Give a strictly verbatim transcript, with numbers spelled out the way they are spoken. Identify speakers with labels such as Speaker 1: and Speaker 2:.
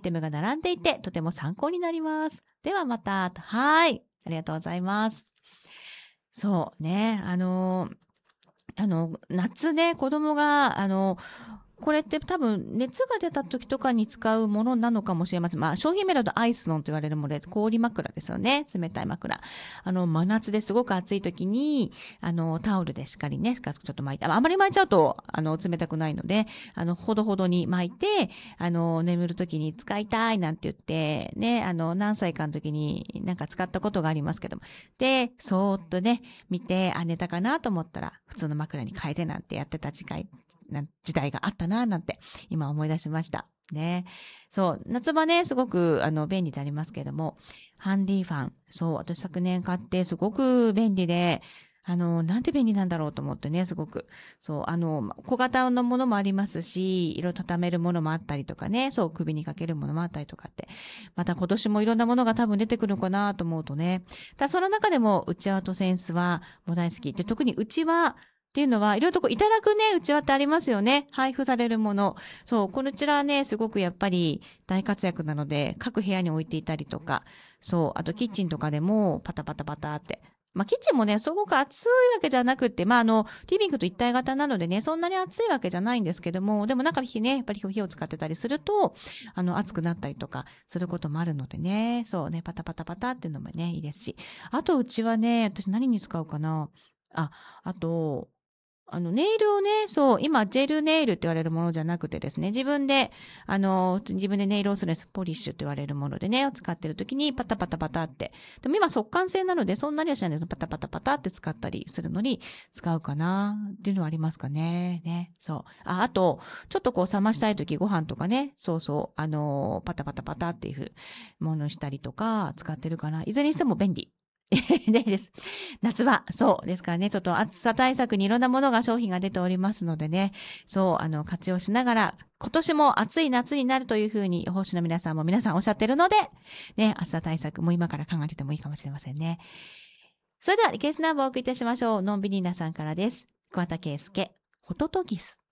Speaker 1: テムが並んでいて、とても参考になります。ではまた。はい。ありがとうございます。そうね、あの、あの、夏ね、子供が、あの、これって多分熱が出た時とかに使うものなのかもしれません。まあ商品名だとアイスノンと言われるもので、氷枕ですよね。冷たい枕。あの、真夏ですごく暑い時に、あの、タオルでしっかりね、ちょっと巻いて、あまり巻いちゃうと、あの、冷たくないので、あの、ほどほどに巻いて、あの、眠る時に使いたいなんて言って、ね、あの、何歳かの時になんか使ったことがありますけども。で、そーっとね、見て、あ、寝たかなと思ったら、普通の枕に変えてなんてやってた時間、な時代があったなぁなんて今思い出しました。ね。そう、夏場ね、すごくあの便利でありますけれども、ハンディファン。そう、私昨年買ってすごく便利で、あの、なんて便利なんだろうと思ってね、すごく。そう、あの、小型のものもありますし、色畳めるものもあったりとかね、そう、首にかけるものもあったりとかって。また今年もいろんなものが多分出てくるのかなと思うとね。ただその中でも、うちわとセンスはもう大好き。で、特にうちわ、っていうのは、いろいろとこういただくね、うちわってありますよね。配布されるもの。そう、こちらはね、すごくやっぱり大活躍なので、各部屋に置いていたりとか、そう、あとキッチンとかでもパタパタパタって。まあ、キッチンもね、すごく暑いわけじゃなくって、まあ、あの、リビングと一体型なのでね、そんなに暑いわけじゃないんですけども、でも中火ね、やっぱり火を使ってたりすると、あの、暑くなったりとかすることもあるのでね、そうね、パタパタパタっていうのもね、いいですし。あと、うちはね、私何に使うかな。あ、あと、あの、ネイルをね、そう、今、ジェルネイルって言われるものじゃなくてですね、自分で、あの、自分でネイルをするんです。ポリッシュって言われるものでね、を使ってる時にパタパタパタって。でも今、速乾性なので、そんなにはしないんです。パタパタパタって使ったりするのに使うかなっていうのはありますかね。ね。そう。あ、あと、ちょっとこう冷ましたい時ご飯とかね、そうそう、あの、パタパタパタっていうものにしたりとか使ってるかな。いずれにしても便利。でです。夏場、そうですからね、ちょっと暑さ対策にいろんなものが商品が出ておりますのでね、そう、あの、活用しながら、今年も暑い夏になるというふうに、予報士の皆さんも皆さんおっしゃってるので、ね、暑さ対策も今から考えててもいいかもしれませんね。それでは、リクエストナンバーをお送りいたしましょう。のんびりなさんからです。桑田佳祐、ホトトギス。